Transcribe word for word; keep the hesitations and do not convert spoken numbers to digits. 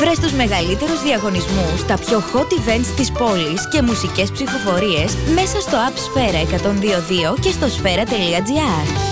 Βρες τους μεγαλύτερους διαγωνισμούς, τα πιο hot events της πόλης και μουσικές ψηφοφορίες μέσα στο App Sfera εκατόν δύο δύο και στο sfera τελεία gr.